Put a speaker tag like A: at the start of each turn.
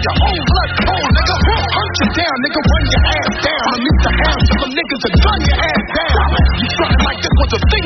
A: the old blood cold, nigga. Hunt you down, nigga, run your ass down. Unleash the hounds till them niggas are gun your ass down. You frontin' like this was a thing.